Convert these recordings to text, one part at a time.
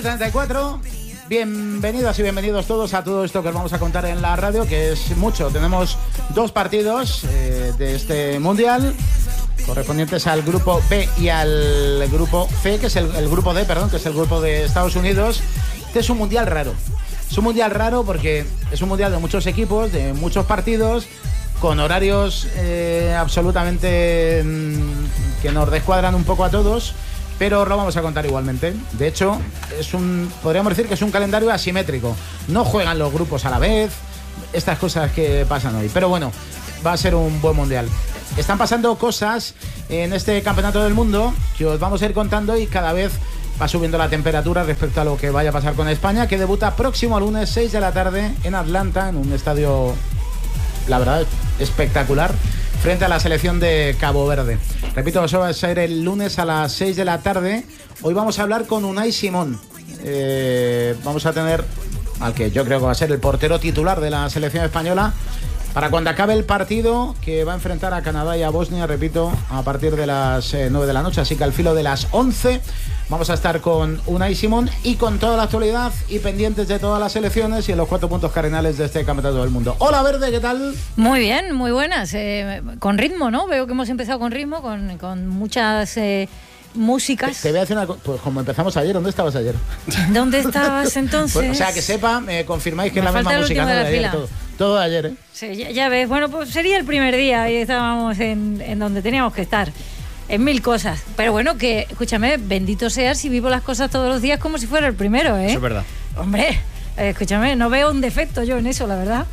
34. Bienvenidas y bienvenidos todos a todo esto que os vamos a contar en la radio, que es mucho. Tenemos dos partidos de este mundial correspondientes al grupo B y al grupo C, que es el grupo D, perdón, que es el grupo de Estados Unidos. Este es un mundial raro. Es un mundial raro porque es un mundial de muchos equipos, de muchos partidos, con horarios absolutamente que nos descuadran un poco a todos. Pero lo vamos a contar igualmente. De hecho, podríamos decir que es un calendario asimétrico. No juegan los grupos a la vez, estas cosas que pasan hoy. Pero bueno, va a ser un buen mundial. Están pasando cosas en este campeonato del mundo que os vamos a ir contando, y cada vez va subiendo la temperatura respecto a lo que vaya a pasar con España, que debuta próximo lunes 6 de la tarde en Atlanta, en un estadio, la verdad, espectacular, frente a la selección de Cabo Verde. Repito, eso va a ser el lunes a las 6 de la tarde. Hoy vamos a hablar con Unai Simón. Vamos a tener al que yo creo que va a ser el portero titular de la selección española para cuando acabe el partido, que va a enfrentar a Canadá y a Bosnia, repito, a partir de las 9 de la noche. Así que al filo de las 11 vamos a estar con Unai Simón y con toda la actualidad y pendientes de todas las selecciones y en los 4 puntos cardinales de este campeonato del mundo. Hola, Verde, ¿qué tal? Muy bien, muy buenas. Con ritmo, ¿no? Veo que hemos empezado con ritmo, con muchas músicas. Te voy a decir una cosa, pues como empezamos ayer, ¿dónde estabas ayer? ¿Dónde estabas entonces? Pues, o sea, que sepa, me confirmáis que es la misma música, ¿no? De ayer, todo de ayer, ¿eh? Sí, ya ves. Bueno, pues sería el primer día y estábamos en donde teníamos que estar. En mil cosas. Pero bueno, que, escúchame, bendito seas si vivo las cosas todos los días como si fuera el primero, ¿eh? Eso es verdad. Hombre, escúchame, no veo un defecto yo en eso, la verdad.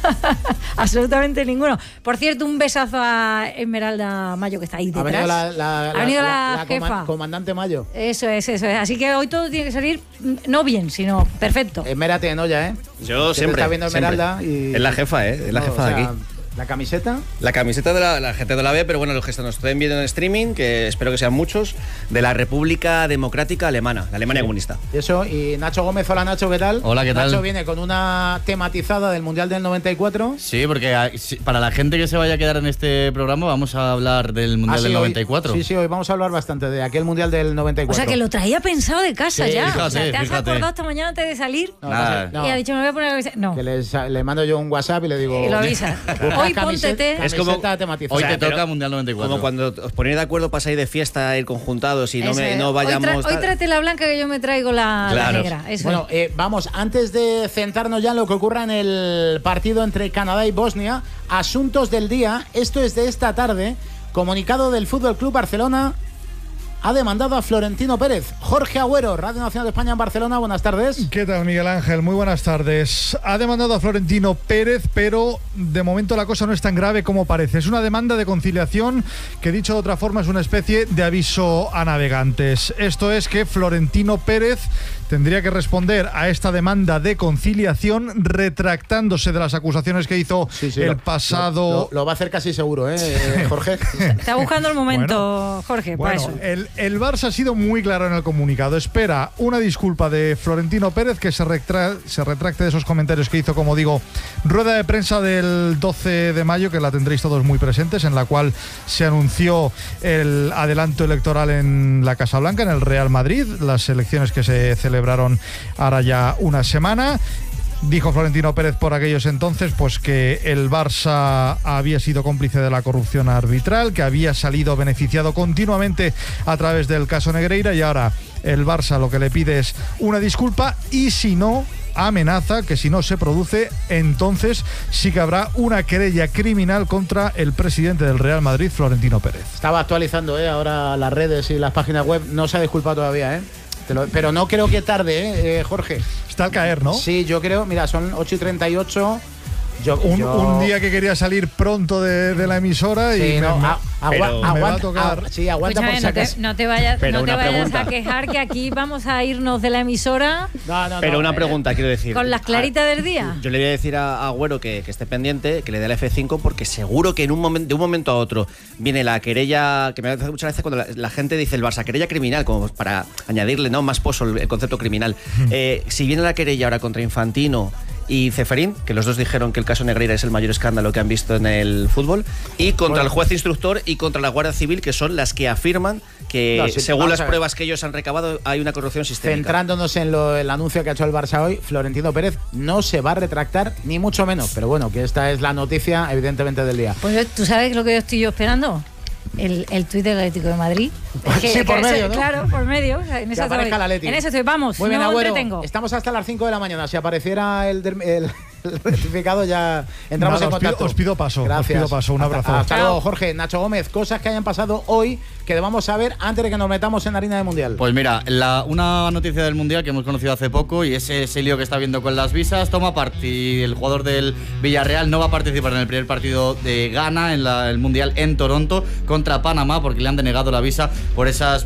Absolutamente ninguno. Por cierto, un besazo a Esmeralda Mayo, que está ahí detrás. Ha venido la jefa. Comandante Mayo. Eso es. Así que hoy todo tiene que salir, no bien, sino perfecto. Esmérate en olla, ¿eh? Yo siempre. Está viendo Esmeralda y... Es la jefa, ¿eh? Es la jefa de aquí. ¿La camiseta? La camiseta de la gente de la B, pero bueno, los que nos estén viendo en streaming, que espero que sean muchos, de la República Democrática Alemana, la Alemania comunista. Eso, y Nacho Gómez, hola Nacho, ¿qué tal? Hola, ¿qué tal? Nacho viene con una tematizada del Mundial del 94. Sí, porque para la gente que se vaya a quedar en este programa vamos a hablar del Mundial del 94. Sí, hoy vamos a hablar bastante de aquel Mundial del 94. O sea, que lo traía pensado de casa ya. Fíjate, o sea, ¿te has acordado esta mañana antes de salir? No. Y ha dicho, me voy a poner la camiseta. No. Que le mando yo un WhatsApp y le digo... Y lo avisas. Hoy póntete. Es como tematizada. Hoy te toca Mundial 94. Como cuando os ponéis de acuerdo para salir de fiesta, ir conjuntados y no vayamos... Hoy tráete la blanca, que yo me traigo la negra. Eso. Bueno, vamos, antes de centrarnos ya en lo que ocurra en el partido entre Canadá y Bosnia, asuntos del día. Esto es de esta tarde. Comunicado del Fútbol Club Barcelona. Ha demandado a Florentino Pérez. Jorge Agüero, Radio Nacional de España en Barcelona, buenas tardes. ¿Qué tal, Miguel Ángel? Muy buenas tardes. Ha demandado a Florentino Pérez, pero de momento la cosa no es tan grave como parece. Es una demanda de conciliación que, dicho de otra forma, es una especie de aviso a navegantes. Esto es que Florentino Pérez tendría que responder a esta demanda de conciliación retractándose de las acusaciones que hizo el pasado... Lo va a hacer casi seguro, Jorge. Está buscando el momento, Jorge, para eso. El Barça ha sido muy claro en el comunicado. Espera una disculpa de Florentino Pérez, que se retracte de esos comentarios que hizo, como digo, rueda de prensa del 12 de mayo, que la tendréis todos muy presentes, en la cual se anunció el adelanto electoral en la Casa Blanca, en el Real Madrid, las elecciones que se celebraron ahora ya una semana. Dijo Florentino Pérez por aquellos entonces pues que el Barça había sido cómplice de la corrupción arbitral, que había salido beneficiado continuamente a través del caso Negreira, y ahora el Barça lo que le pide es una disculpa, y si no, amenaza que si no se produce, entonces sí que habrá una querella criminal contra el presidente del Real Madrid, Florentino Pérez. Estaba actualizando ahora las redes y las páginas web, no se ha disculpado todavía, pero no creo que tarde, Jorge. Está al caer, ¿no? Sí, yo creo, mira, son 8:38. Un día que quería salir pronto de la emisora y me va a tocar. Aguanta. Escúchame, por si acaso. no te vayas a quejar, que aquí vamos a irnos de la emisora. Pero una pregunta, quiero decir. Con las claritas del día. Yo le voy a decir a Agüero que esté pendiente, que le dé la F5, porque seguro que de un momento a otro viene la querella, que me hace muchas veces cuando la gente dice el Barça, querella criminal, como para añadirle más pozo el concepto criminal. Si viene la querella ahora contra Infantino y Ceferín, que los dos dijeron que el caso Negreira es el mayor escándalo que han visto en el fútbol, y contra el juez instructor y contra la Guardia Civil, que son las que afirman que, según las pruebas que ellos han recabado, hay una corrupción sistémica. Centrándonos en el anuncio que ha hecho el Barça hoy, Florentino Pérez no se va a retractar, ni mucho menos, pero bueno, que esta es la noticia, evidentemente, del día. Pues tú sabes lo que yo estoy esperando. El tuit del Atlético de Madrid. Sí, por medio, ¿no? Claro, por medio. O sea, en eso aparezca el Atleti. En eso estoy, vamos. Muy bien, no Agüero, entretengo. estamos hasta las 5 de la mañana. Si apareciera el rectificado, ya entramos en contacto. Os pido paso. Gracias. Os pido paso. Un abrazo. Hasta luego, Jorge. Nacho Gómez, cosas que hayan pasado hoy que debamos saber antes de que nos metamos en harina de Mundial. Pues mira, una noticia del Mundial que hemos conocido hace poco, y ese lío que está viendo con las visas, toma parte, y el jugador del Villarreal no va a participar en el primer partido de Ghana en el Mundial en Toronto contra Panamá, porque le han denegado la visa por esas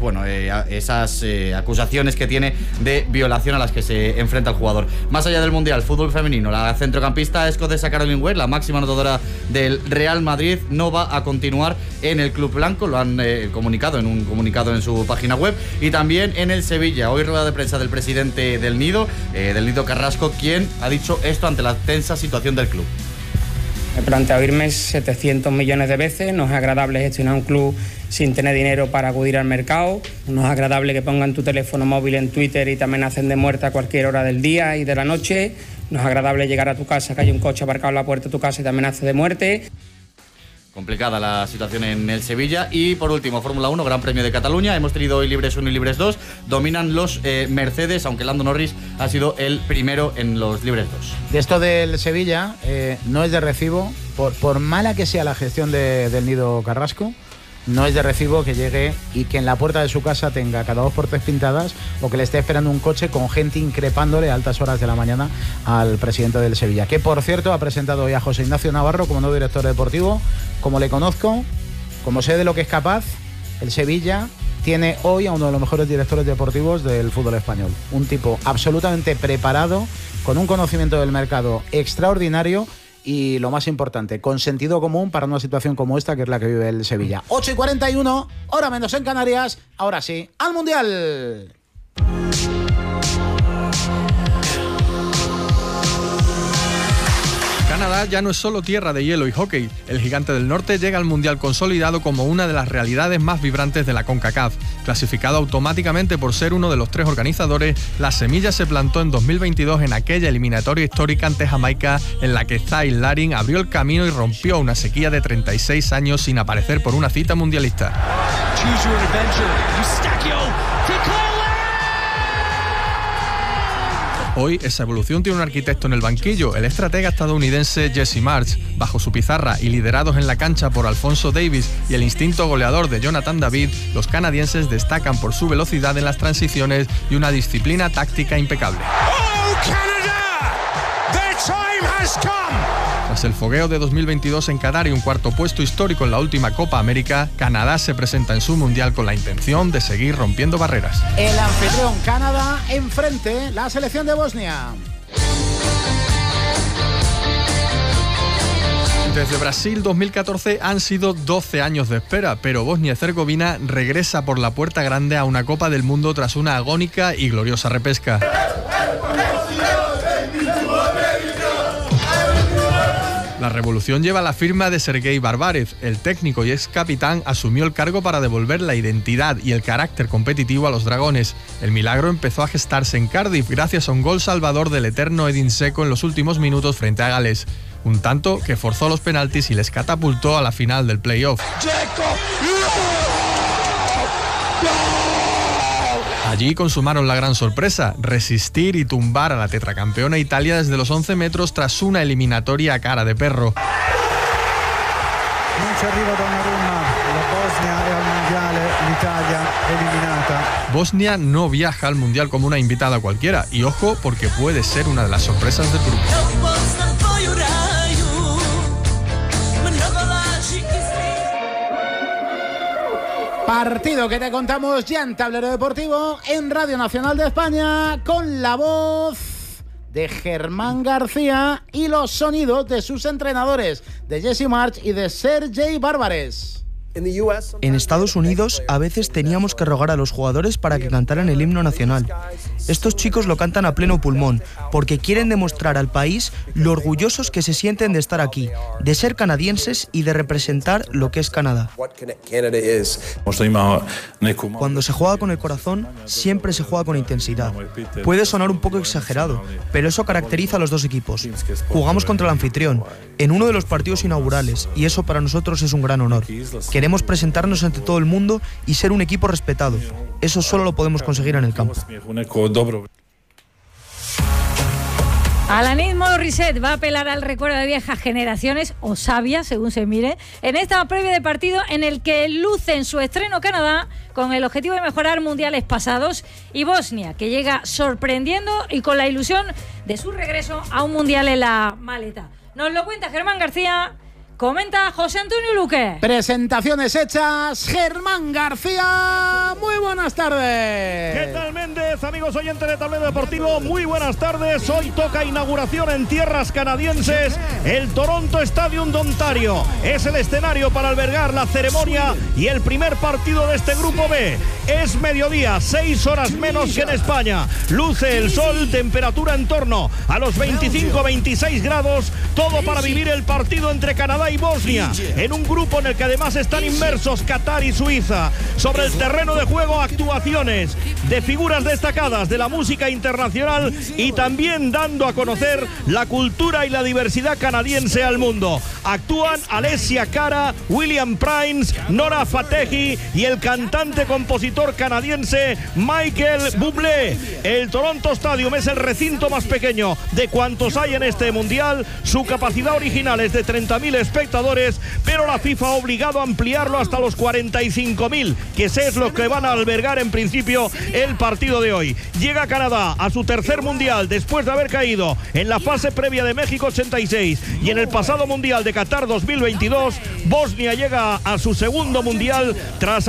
acusaciones que tiene de violación a las que se enfrenta el jugador. Más allá del Mundial, fútbol femenino, la centrocampista escocesa Caroline Webb, la máxima anotadora del Real Madrid, no va a continuar en el club blanco, lo han comunicado en un comunicado en su página web, y también en el Sevilla. Hoy rueda de prensa del presidente del Nido Carrasco, quien ha dicho esto ante la tensa situación del club. He planteado irme 700 millones de veces. No es agradable gestionar un club sin tener dinero para acudir al mercado. No es agradable que pongan tu teléfono móvil en Twitter y te amenacen de muerte a cualquier hora del día y de la noche. No es agradable llegar a tu casa, que hay un coche aparcado en la puerta de tu casa y te amenace de muerte. Complicada la situación en el Sevilla. Y por último, Fórmula 1, Gran Premio de Cataluña. Hemos tenido hoy libres 1 y libres 2. Dominan los Mercedes, aunque Lando Norris ha sido el primero en los libres 2. De esto del Sevilla, no es de recibo, por mala que sea la gestión del Nido Carrasco, no es de recibo que llegue y que en la puerta de su casa tenga cada 2x3 pintadas, o que le esté esperando un coche con gente increpándole a altas horas de la mañana al presidente del Sevilla, que por cierto ha presentado hoy a José Ignacio Navarro como nuevo director deportivo. Como le conozco, como sé de lo que es capaz, el Sevilla tiene hoy a uno de los mejores directores deportivos del fútbol español. Un tipo absolutamente preparado, con un conocimiento del mercado extraordinario y, lo más importante, con sentido común para una situación como esta, que es la que vive el Sevilla. 8:41, hora menos en Canarias. Ahora sí, al Mundial. Canadá ya no es solo tierra de hielo y hockey. El gigante del norte llega al Mundial consolidado como una de las realidades más vibrantes de la CONCACAF. Clasificado automáticamente por ser uno de los 3 organizadores, la semilla se plantó en 2022 en aquella eliminatoria histórica ante Jamaica, en la que Zyle Larin abrió el camino y rompió una sequía de 36 años sin aparecer por una cita mundialista. Hoy esa evolución tiene un arquitecto en el banquillo, el estratega estadounidense Jesse Marsch. Bajo su pizarra y liderados en la cancha por Alphonso Davies y el instinto goleador de Jonathan David, los canadienses destacan por su velocidad en las transiciones y una disciplina táctica impecable. Oh, Canada! The time has come! Tras el fogueo de 2022 en Qatar y un cuarto puesto histórico en la última Copa América, Canadá se presenta en su Mundial con la intención de seguir rompiendo barreras. El anfitrión Canadá enfrente, la selección de Bosnia. Desde Brasil 2014 han sido 12 años de espera, pero Bosnia y Herzegovina regresa por la puerta grande a una Copa del Mundo tras una agónica y gloriosa repesca. La revolución lleva la firma de Sergei Barbarev. El técnico y ex capitán asumió el cargo para devolver la identidad y el carácter competitivo a los dragones. El milagro empezó a gestarse en Cardiff gracias a un gol salvador del eterno Edin Dzeko en los últimos minutos frente a Gales. Un tanto que forzó los penaltis y les catapultó a la final del playoff. Allí consumaron la gran sorpresa, resistir y tumbar a la tetracampeona Italia desde los 11 metros tras una eliminatoria a cara de perro. Bosnia no viaja al Mundial como una invitada cualquiera, y ojo, porque puede ser una de las sorpresas del grupo. Partido que te contamos ya en Tablero Deportivo, en Radio Nacional de España, con la voz de Germán García y los sonidos de sus entrenadores, de Jesse Marsch y de Sergei Barbares. En Estados Unidos a veces teníamos que rogar a los jugadores para que cantaran el himno nacional. Estos chicos lo cantan a pleno pulmón porque quieren demostrar al país lo orgullosos que se sienten de estar aquí, de ser canadienses y de representar lo que es Canadá. Cuando se juega con el corazón, siempre se juega con intensidad. Puede sonar un poco exagerado, pero eso caracteriza a los dos equipos. Jugamos contra el anfitrión, en uno de los partidos inaugurales, y eso para nosotros es un gran honor. Queremos presentarnos ante todo el mundo y ser un equipo respetado. Eso solo lo podemos conseguir en el campo. Alanis Morissette va a apelar al recuerdo de viejas generaciones, o sabias, según se mire, en esta previa de partido en el que luce en su estreno Canadá con el objetivo de mejorar mundiales pasados, y Bosnia, que llega sorprendiendo y con la ilusión de su regreso a un mundial en la maleta. Nos lo cuenta Germán García. Comenta José Antonio Luque. Presentaciones hechas, Germán García. Muy buenas tardes. ¿Qué tal, Méndez? Amigos oyentes de Tablero Deportivo, muy buenas tardes. Hoy toca inauguración en tierras canadienses. El Toronto Stadium de Ontario es el escenario para albergar la ceremonia y el primer partido de este grupo B. Es mediodía, 6 horas menos que en España. Luce el sol, temperatura en torno a los 25-26 grados. Todo para vivir el partido entre Canadá y Bosnia, en un grupo en el que además están inmersos Qatar y Suiza. Sobre el terreno de juego, actuaciones de figuras destacadas de la música internacional y también dando a conocer la cultura y la diversidad canadiense al mundo. Actúan Alessia Cara, William Prince, Nora Fatehi y el cantante-compositor canadiense Michael Bublé. El Toronto Stadium es el recinto más pequeño de cuantos hay en este mundial. Su capacidad original es de 30.000 espectadores, pero la FIFA ha obligado a ampliarlo hasta los 45.000, que es lo que van a albergar en principio el partido de hoy. Llega Canadá a su tercer mundial después de haber caído en la fase previa de México 86 y en el pasado mundial de Qatar 2022. Bosnia llega a su segundo mundial tras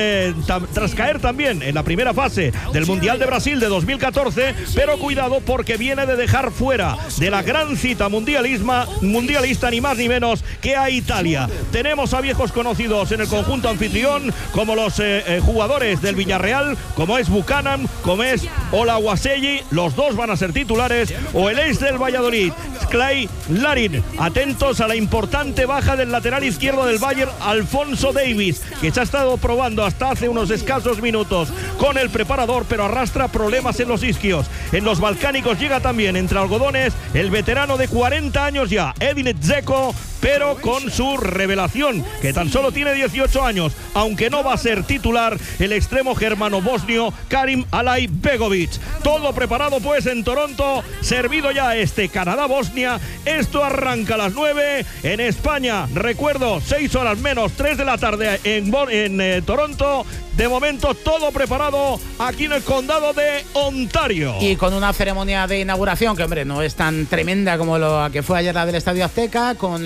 caer también en la primera fase del mundial de Brasil de 2014, pero cuidado porque viene de dejar fuera de la gran cita mundialista ni más ni menos que a Italia. Tenemos a viejos conocidos en el conjunto anfitrión, como los jugadores del Villarreal, como es Buchanan, como es Olajuwon, los dos van a ser titulares, o el ex del Valladolid, Clay Larin. Atentos a la importante baja del lateral izquierdo del Bayern, Alphonso Davies, que se ha estado probando hasta hace unos escasos minutos con el preparador, pero arrastra problemas en los isquios. En los balcánicos llega también entre algodones el veterano de 40 años ya, Edin Dzeko, pero con su revelación, que tan solo tiene 18 años, aunque no va a ser titular, el extremo germano-bosnio Karim Alay-Begovic. Todo preparado pues en Toronto, servido ya este Canadá-Bosnia. Esto arranca a las 9 en España. Recuerdo, 6 horas menos 3 de la tarde en Toronto. De momento todo preparado aquí en el condado de Ontario. Y con una ceremonia de inauguración que, hombre, no es tan tremenda como la que fue ayer la del Estadio Azteca, con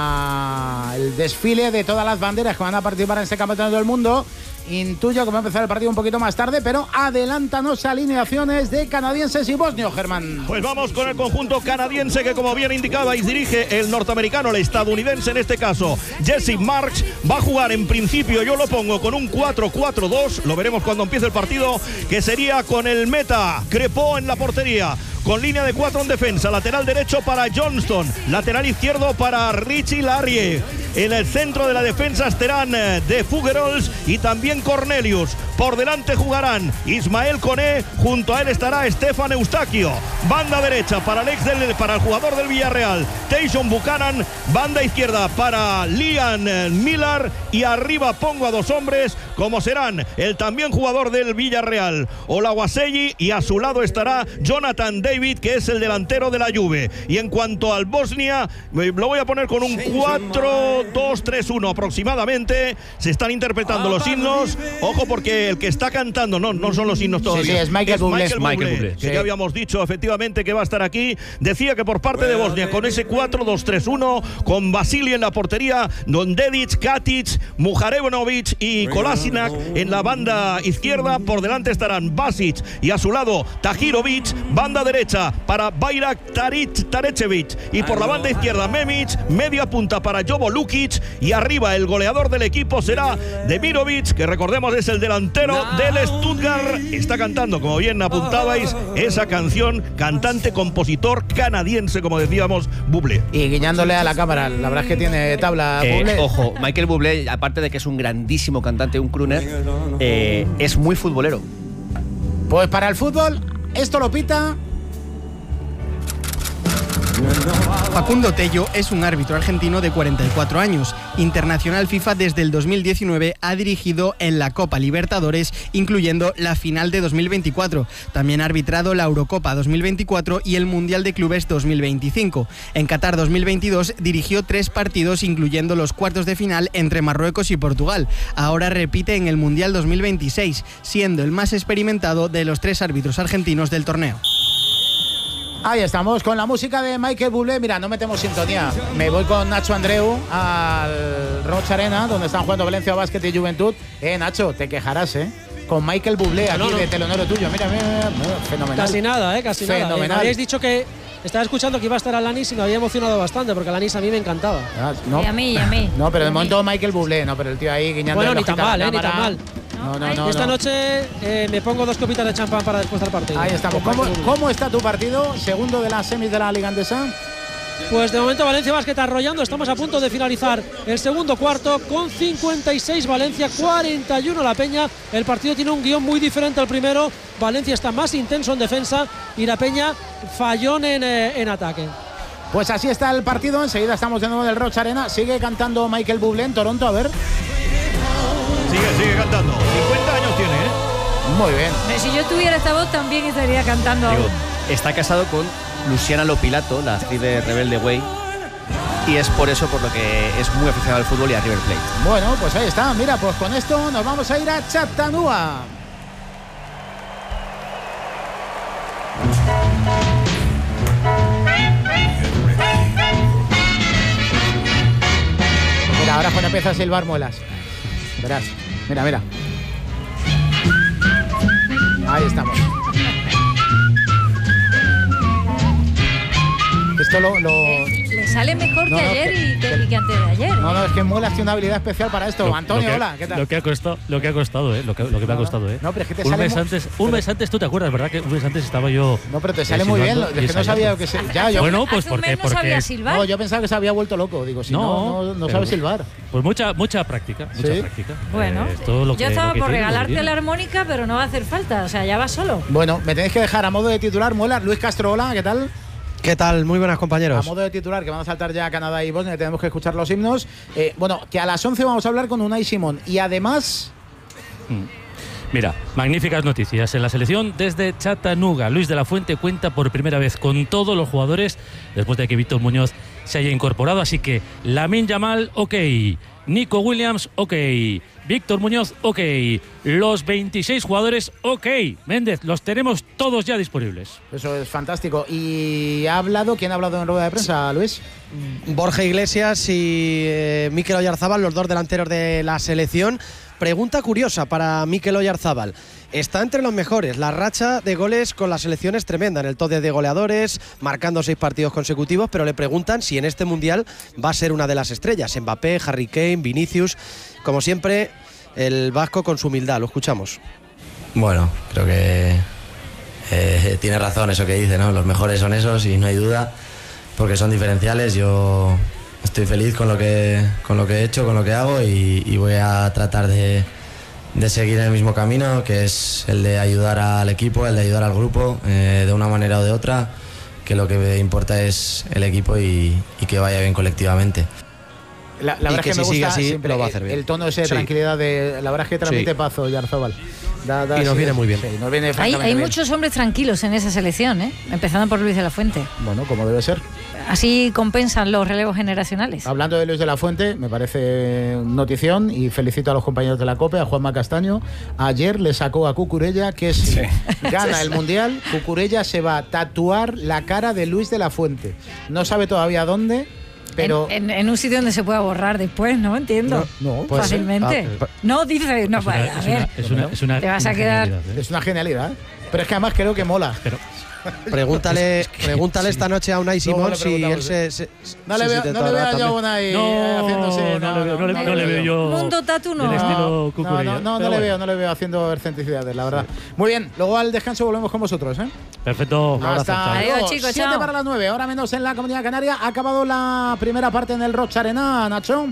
el desfile de todas las banderas que van a participar en este campeonato del mundo. Intuyo que va a empezar el partido un poquito más tarde, pero adelántanos alineaciones de canadienses y bosnios, Germán. Pues vamos con el conjunto canadiense, que como bien indicabais dirige el norteamericano, el estadounidense en este caso, Jesse Marks. Va a jugar en principio, yo lo pongo con un 4-4-2, lo veremos cuando empiece el partido, que sería con el meta Crepeau en la portería, con línea de 4 en defensa, lateral derecho para Johnston, lateral izquierdo para Richie Larie. En el centro de la defensa estarán de Fougerols y también Cornelius. Por delante jugarán Ismael Koné, junto a él estará Stefan Eustaquio. Banda derecha para el jugador del Villarreal, Tyson Buchanan. Banda izquierda para Liam Miller, y arriba pongo a dos hombres como serán el también jugador del Villarreal, Olajuwon, y a su lado estará Jonathan David, que es el delantero de la Juve. Y en cuanto al Bosnia, lo voy a poner con un 4-2-3-1 aproximadamente. Se están interpretando los himnos. Ojo, porque Bublé, el que está cantando. No son los himnos todavía. Sí, es Michael Bublé. Que ya habíamos dicho efectivamente que va a estar aquí. Decía que por parte de Bosnia, con ese 4-2-3-1, con Vasili en la portería, Dedic, Katic, Muharevanovic y Kolasinac en la banda izquierda. Por delante estarán Basic y a su lado Tahirovic. Banda derecha para Bayrak Tarecevic y por la banda izquierda Memic. Media punta para Jovo Lukic y arriba el goleador del equipo será Demirovic, que recordemos es el delantero del Stuttgart. Está cantando, como bien apuntabais, esa canción, cantante, compositor canadiense, como decíamos, Bublé. Y guiñándole a la cámara, la verdad es que tiene tabla Bublé. Ojo, Michael Bublé, aparte de que es un grandísimo cantante, un crooner, es muy futbolero. Pues para el fútbol, esto lo pita Facundo Tello es un árbitro argentino de 44 años. Internacional FIFA desde el 2019, ha dirigido en la Copa Libertadores, incluyendo la final de 2024. También ha arbitrado la Eurocopa 2024 y el Mundial de Clubes 2025. En Qatar 2022 dirigió 3 partidos, incluyendo los cuartos de final entre Marruecos y Portugal. Ahora repite en el Mundial 2026, siendo el más experimentado de los 3 árbitros argentinos del torneo. Ahí estamos, con la música de Michael Bublé. Mira, no metemos sintonía. Me voy con Nacho Andreu al Roig Arena, donde están jugando Valencia Basket y Juventud. Nacho, te quejarás, con Michael Bublé aquí de telonero tuyo. Mira, fenomenal. Casi nada, casi fenomenal. Nada. Habéis dicho que estaba escuchando que iba a estar Alanis y me había emocionado bastante, porque Alanis a mí me encantaba. No. Y a mí. No, pero de momento Michael Bublé, pero el tío ahí guiñando. Bueno, ni tan mal, ni tan mal. No. Esta noche me pongo 2 copitas de champán para después del partido. Ahí estamos. ¿Cómo está tu partido? Segundo de las semis de la Liga Andesa. Pues de momento Valencia Basket arrollando. Estamos a punto de finalizar el segundo cuarto con 56 Valencia, 41 La Peña. El partido tiene un guión muy diferente al primero. Valencia está más intenso en defensa y La Peña fallón en ataque. Pues así está el partido. Enseguida estamos de nuevo en el Roig Arena. Sigue cantando Michael Bublé en Toronto, a ver. Sigue cantando. 50 años tiene, Muy bien. Si yo tuviera esta voz también estaría cantando. Está casado con Luciana Lopilato, la actriz de Rebelde Way, y es por eso por lo que es muy aficionado al fútbol y a River Plate. Bueno, pues ahí está. Mira, pues con esto nos vamos a ir a Chattanooga. Mira, ahora cuando empieza a silbar muelas. Verás. Mira. Ahí estamos. Esto le sale mejor que ayer y que antes de ayer. No, es que Muelas tiene una habilidad especial para esto. Antonio, hola, ¿qué tal? Lo que ha costado, lo que me ha costado, No, pero es que te sale un mes antes, tú te acuerdas, ¿verdad? Que un mes antes estaba yo. No, pero te sale muy bien. Es que no sabía que se. Bueno, pues porque no sabía silbar. No, yo pensaba que se había vuelto loco. Digo, si no sabe silbar. Pues mucha práctica. Bueno, yo estaba por regalarte la armónica, pero no va a hacer falta. O sea, ya va solo. Bueno, me tenéis que dejar a modo de titular, Muelas. Luis Castro, hola, ¿qué tal? ¿Qué tal? Muy buenas, compañeros. A modo de titular, que vamos a saltar ya a Canadá y Bosnia, tenemos que escuchar los himnos. Bueno, que a las 11 vamos a hablar con Unai Simón. Y además... Mira, magníficas noticias. En la selección desde Chattanooga, Luis de la Fuente cuenta por primera vez con todos los jugadores después de que Víctor Muñoz se haya incorporado. Así que Lamine Yamal, ok. Nico Williams, ok. Víctor Muñoz, ok. Los 26 jugadores, ok. Méndez, los tenemos todos ya disponibles. Eso es fantástico. ¿Y quién ha hablado en rueda de prensa, Luis? Borja Iglesias y Mikel Oyarzábal, los 2 delanteros de la selección. Pregunta curiosa para Mikel Oyarzábal. Está entre los mejores. La racha de goles con la selección es tremenda. En el top de goleadores, marcando 6 partidos consecutivos, pero le preguntan si en este Mundial va a ser una de las estrellas. Mbappé, Harry Kane, Vinicius. Como siempre, el vasco con su humildad. Lo escuchamos. Bueno, creo que tiene razón eso que dice, ¿no? Los mejores son esos y no hay duda, porque son diferenciales. Yo estoy feliz con lo que he hecho, con lo que hago y voy a tratar de seguir en el mismo camino, que es el de ayudar al equipo, el de ayudar al grupo, de una manera o de otra, que lo que importa es el equipo y que vaya bien colectivamente. La verdad es que me gusta así, siempre lo va a hacer bien. El tono ese de tranquilidad, la verdad es que transmite paz Oyarzábal. y nos viene muy bien. Sí, nos viene Hay bien. muchos hombres tranquilos en esa selección, empezando por Luis de la Fuente. Bueno, como debe ser. Así compensan los relevos generacionales. Hablando de Luis de la Fuente, me parece notición y felicito a los compañeros de la COPE, a Juanma Castaño. Ayer le sacó a Cucurella que si gana el Mundial, Cucurella se va a tatuar la cara de Luis de la Fuente. No sabe todavía dónde, pero... En un sitio donde se pueda borrar después, ¿no? Entiendo. No, fácilmente. No, dice... No, a ver, te vas a quedar... Es una genialidad. Pero es que además creo que mola. Pregúntale esta noche a Unai Simón si él se no le veo yo a Unai haciéndose. No le veo yo. Mundo tatu no. Del estilo Cucurella. No le veo haciendo excentricidades, la verdad. Muy bien, luego al descanso volvemos con vosotros, ¿eh? Perfecto. Hasta luego, chicos. 7 para las 9, ahora menos en la Comunidad Canaria. Ha acabado la primera parte en el Roig Arena, Nacho.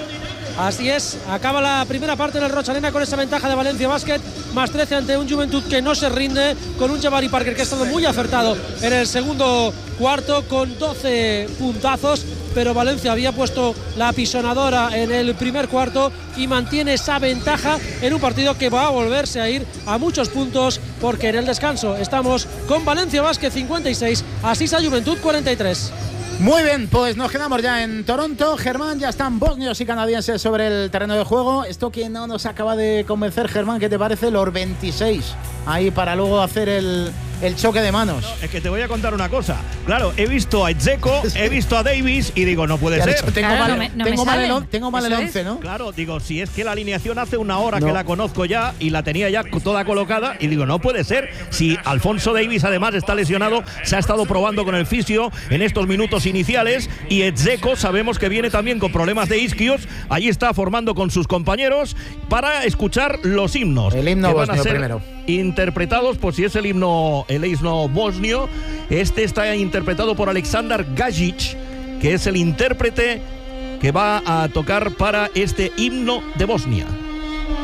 Así es, acaba la primera parte del Roig Arena con esa ventaja de Valencia Basket, más 13 ante un Juventud que no se rinde, con un Jabari Parker que ha estado muy acertado en el segundo cuarto con 12 puntazos, pero Valencia había puesto la apisonadora en el primer cuarto y mantiene esa ventaja en un partido que va a volverse a ir a muchos puntos, porque en el descanso estamos con Valencia Basket 56, Asisa Juventud 43. Muy bien, pues nos quedamos ya en Toronto. Germán, ya están bosnios y canadienses sobre el terreno de juego. Esto que no nos acaba de convencer, Germán, ¿qué te parece? Los 26 ahí para luego hacer el choque de manos. No, es que te voy a contar una cosa. Claro, he visto a Dzeko, he visto a Davis y digo, no puede ser. Tengo mal el 11, ¿no? Claro, digo, si es que la alineación hace una hora que la conozco ya y la tenía ya toda colocada y digo, no puede ser. Si Alfonso Davis además está lesionado, se ha estado probando con el fisio en estos minutos iniciales, y Dzeko sabemos que viene también con problemas de isquios. Allí está formando con sus compañeros para escuchar los himnos. El himno que van bosnio a ser primero. Interpretados, pues si es el himno bosnio, este está interpretado por Aleksandar Gajic, que es el intérprete que va a tocar para este himno de Bosnia.